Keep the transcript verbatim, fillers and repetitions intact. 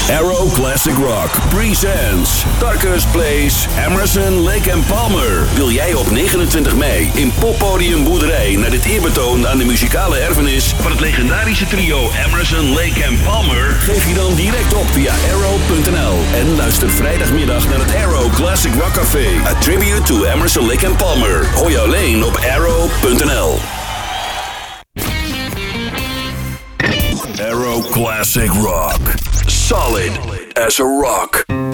Arrow Classic Rock presents Darkest Place, Emerson, Lake and Palmer. Wil jij op negenentwintig mei in Poppodium Boerderij naar dit eerbetoon aan de muzikale erfenis van het legendarische trio Emerson, Lake and Palmer? Geef je dan direct op via arrow punt n l en luister vrijdagmiddag naar het Arrow Classic Rock Café. A tribute to Emerson, Lake and Palmer. Hoor je alleen op arrow punt n l. Arrow Classic Rock. Solid as a rock.